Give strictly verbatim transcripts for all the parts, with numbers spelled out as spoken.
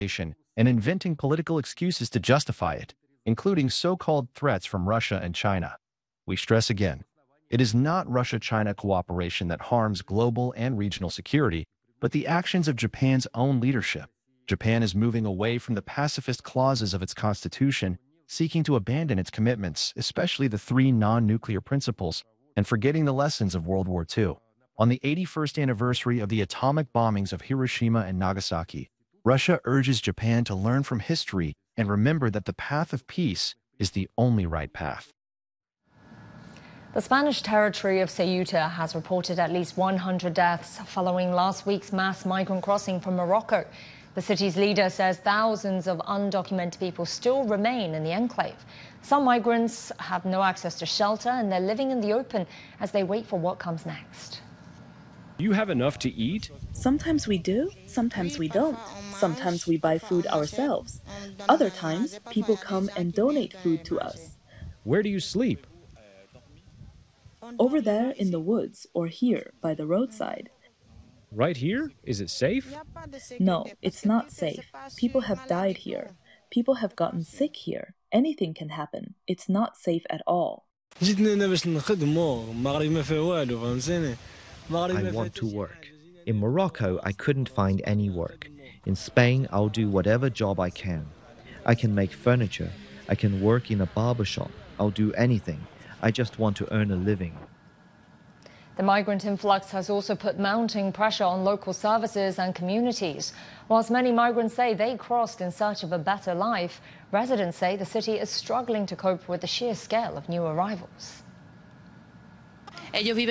and inventing political excuses to justify it, including so-called threats from Russia and China. We stress again, it is not Russia-China cooperation that harms global and regional security, but the actions of Japan's own leadership. Japan is moving away from the pacifist clauses of its constitution, seeking to abandon its commitments, especially the three non-nuclear principles, and forgetting the lessons of World War Two. On the eighty-first anniversary of the atomic bombings of Hiroshima and Nagasaki, Russia urges Japan to learn from history and remember that the path of peace is the only right path. The Spanish territory of Ceuta has reported at least one hundred deaths following last week's mass migrant crossing from Morocco. The city's leader says thousands of undocumented people still remain in the enclave. Some migrants have no access to shelter and they're living in the open as they wait for what comes next. You have enough to eat? Sometimes we do, sometimes we don't. Sometimes we buy food ourselves. Other times, people come and donate food to us. Where do you sleep? Over there in the woods or here by the roadside. Right here? Is it safe? No, it's not safe. People have died here. People have gotten sick here. Anything can happen. It's not safe at all. I want to work. In Morocco, I couldn't find any work. In Spain, I'll do whatever job I can. I can make furniture. I can work in a barber shop. I'll do anything. I just want to earn a living. The migrant influx has also put mounting pressure on local services and communities. Whilst many migrants say they crossed in search of a better life, residents say the city is struggling to cope with the sheer scale of new arrivals. They live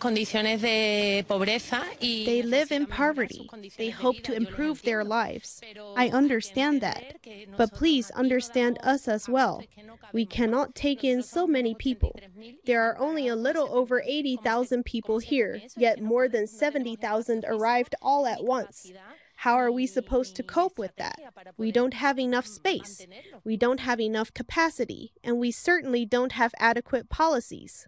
in poverty. They hope to improve their lives. I understand that. But please understand us as well. We cannot take in so many people. There are only a little over eighty thousand people here, yet more than seventy thousand arrived all at once. How are we supposed to cope with that? We don't have enough space. We don't have enough capacity. And we certainly don't have adequate policies.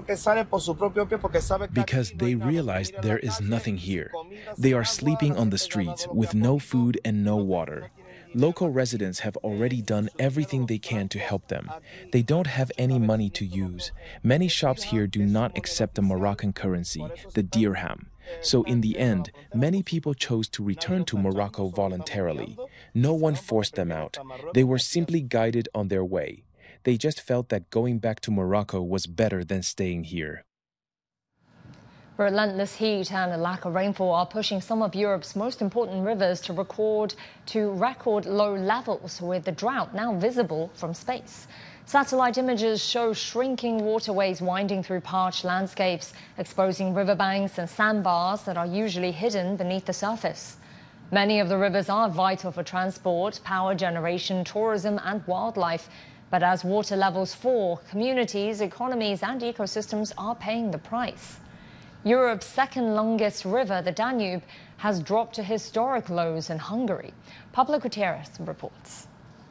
Because they realize there is nothing here. They are sleeping on the streets with no food and no water. Local residents have already done everything they can to help them. They don't have any money to use. Many shops here do not accept the Moroccan currency, the dirham. So in the end, many people chose to return to Morocco voluntarily. No one forced them out. They were simply guided on their way. They just felt that going back to Morocco was better than staying here. Relentless heat and a lack of rainfall are pushing some of Europe's most important rivers to record to record low levels, with the drought now visible from space. Satellite images show shrinking waterways winding through parched landscapes, exposing riverbanks and sandbars that are usually hidden beneath the surface. Many of the rivers are vital for transport, power generation, tourism and wildlife. But as water levels fall, communities, economies and ecosystems are paying the price. Europe's second longest river, the Danube, has dropped to historic lows in Hungary. Pablo Gutierrez reports.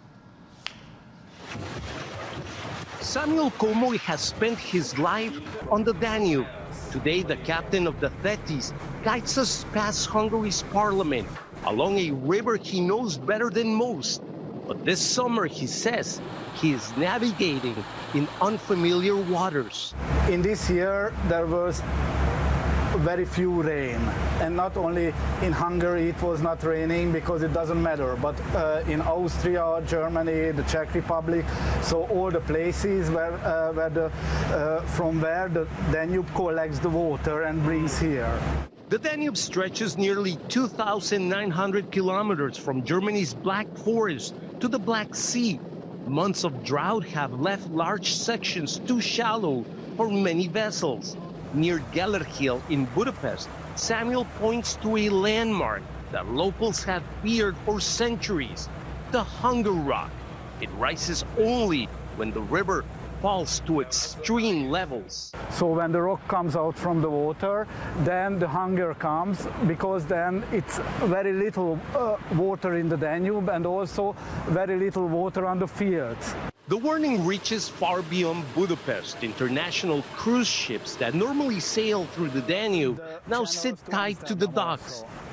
Samuel Comoy has spent his life on the Danube. Today, the captain of the Thetis guides us past Hungary's parliament along a river he knows better than most. But this summer, he says, he is navigating in unfamiliar waters. In this year, there was very few rain, and not only in Hungary it was not raining because it doesn't matter, but uh, in Austria, Germany, the Czech Republic, so all the places where, uh, where the, uh, from where the Danube collects the water and brings here. The Danube stretches nearly two thousand nine hundred kilometers from Germany's Black Forest to the Black Sea. Months of drought have left large sections too shallow for many vessels. Near Gellerhill in Budapest, Samuel points to a landmark that locals have feared for centuries, the Hunger Rock. It rises only when the river falls to extreme levels. So when the rock comes out from the water, then the hunger comes, because then it's very little uh, water in the Danube and also very little water on the fields. The warning reaches far beyond Budapest. International cruise ships that normally sail through the Danube now sit tied to the docks.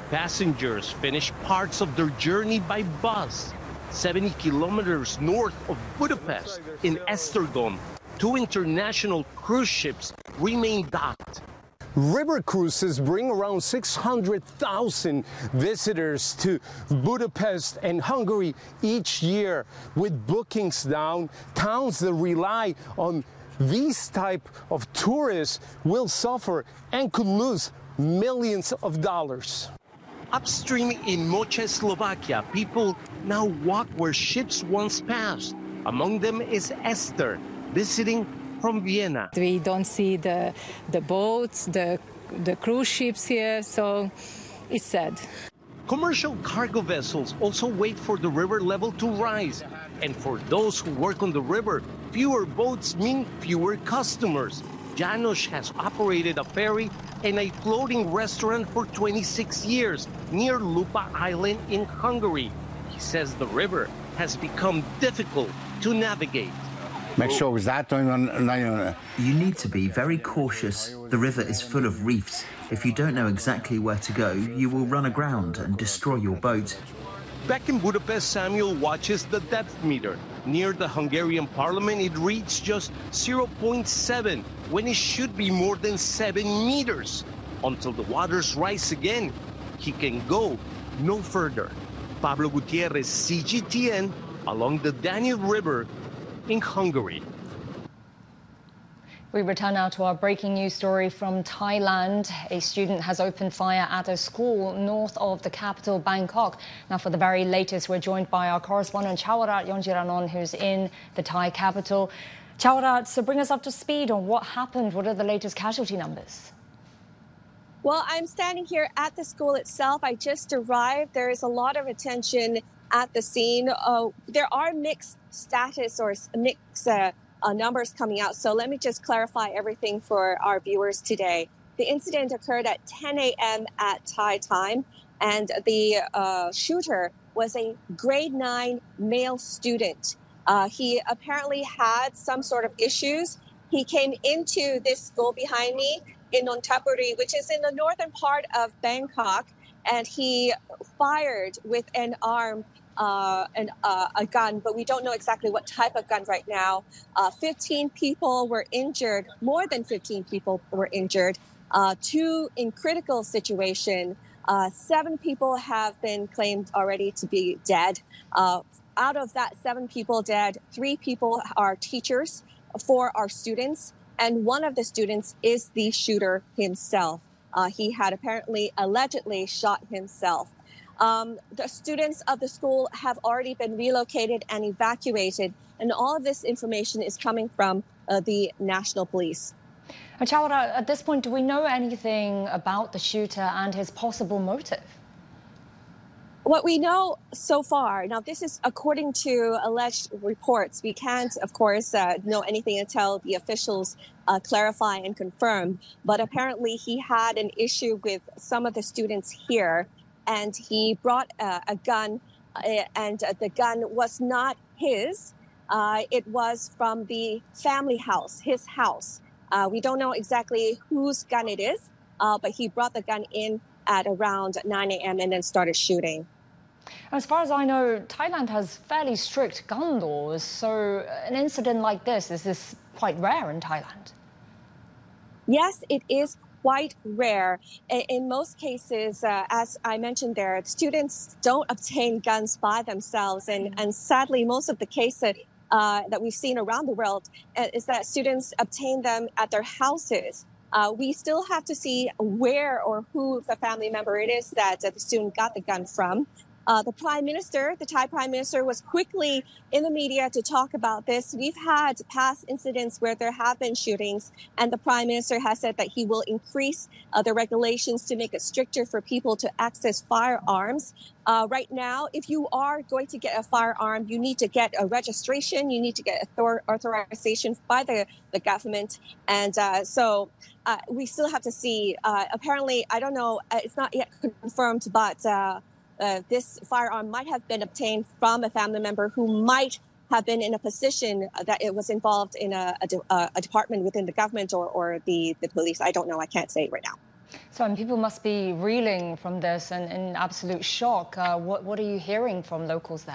Passengers finish parts of their journey by bus. seventy kilometers north of Budapest, in Esztergom, two international cruise ships remain docked. River cruises bring around six hundred thousand visitors to Budapest and Hungary each year. With bookings down, towns that rely on these type of tourists will suffer and could lose millions of dollars. Upstream in Moche, Slovakia, people now walk where ships once passed. Among them is Esther, visiting from Vienna. We don't see the the boats, the the cruise ships here, so it's sad. Commercial cargo vessels also wait for the river level to rise. And for those who work on the river, fewer boats mean fewer customers. Janos has operated a ferry and a floating restaurant for twenty-six years near Lupa Island in Hungary. He says the river has become difficult to navigate. You need to be very cautious. The river is full of reefs. If you don't know exactly where to go, you will run aground and destroy your boat. Back in Budapest, Samuel watches the depth meter. Near the Hungarian parliament, it reads just zero point seven, when it should be more than seven meters. Until the waters rise again, he can go no further. Pablo Gutierrez, C G T N, along the Danube River in Hungary. We return now to our breaking news story from Thailand. A student has opened fire at a school north of the capital, Bangkok. Now, for the very latest, we're joined by our correspondent Chawarat Yonjiranon, who's in the Thai capital. Chawarat, so bring us up to speed on what happened. What are the latest casualty numbers? Well, I'm standing here at the school itself. I just arrived. There is a lot of attention at the scene. Uh, there are mixed status or mixed uh, uh, numbers coming out. So let me just clarify everything for our viewers today. The incident occurred at ten a m at Thai time, and the uh, shooter was a grade nine male student. Uh, he apparently had some sort of issues. He came into this school behind me in Nonthaburi, which is in the northern part of Bangkok, and he fired with an arm, uh, an, uh, a gun, but we don't know exactly what type of gun right now. Uh, fifteen people were injured, more than fifteen people were injured, uh, two in critical situation. Uh, seven people have been claimed already to be dead. Uh, out of that seven people dead, three people are teachers, four are students, and one of the students is the shooter himself. Uh, he had apparently allegedly shot himself. Um, the students of the school have already been relocated and evacuated, and all of this information is coming from uh, the National Police. Chawara, at this point, do we know anything about the shooter and his possible motive? What we know so far, now this is according to alleged reports. We can't, of course, uh, know anything until the officials uh, clarify and confirm. But apparently he had an issue with some of the students here, and he brought uh, a gun, uh, and uh, the gun was not his. Uh, it was from the family house, his house. Uh, we don't know exactly whose gun it is, uh, but he brought the gun in at around nine a m and then started shooting. As far as I know, Thailand has fairly strict gun laws, so an incident like this, is this quite rare in Thailand? Yes, it is quite rare. In most cases, uh, as I mentioned there, students don't obtain guns by themselves, and, and sadly, most of the cases uh, that we've seen around the world is that students obtain them at their houses. Uh, we still have to see where or who the family member it is that uh, the student got the gun from. Uh, the Prime Minister, the Thai Prime Minister, was quickly in the media to talk about this. We've had past incidents where there have been shootings, and the Prime Minister has said that he will increase uh, the regulations to make it stricter for people to access firearms. Uh, right now, if you are going to get a firearm, you need to get a registration, you need to get author- authorization by the, the government. And uh, so uh, we still have to see. Uh, apparently, I don't know, uh, it's not yet confirmed, but uh, Uh, this firearm might have been obtained from a family member who might have been in a position that it was involved in a, a, de- a department within the government or, or the, the police. I don't know. I can't say it right now. So, and people must be reeling from this and in absolute shock. Uh, what, what are you hearing from locals there?